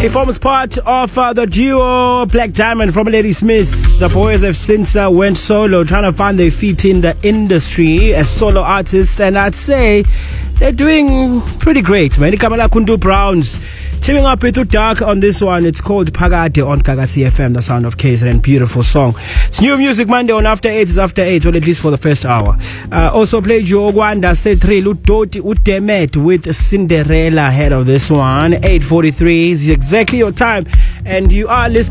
He forms part of the duo Black Diamond from Lady Smith. The boys have since went solo, trying to find their feet in the industry as solo artists, and I'd say they're doing pretty great, man. Kamala Kundu Browns teaming up with Dark on this one. It's called Pagade on Kagasi FM, the sound of KZN. Beautiful song. It's New Music Monday on After 8. It's After 8, well, at least for the first hour. Also played Joe Gwanda, Setri, Lutoti, Utemet with Cinderella ahead of this one. 8:43 is exactly your time, and you are listening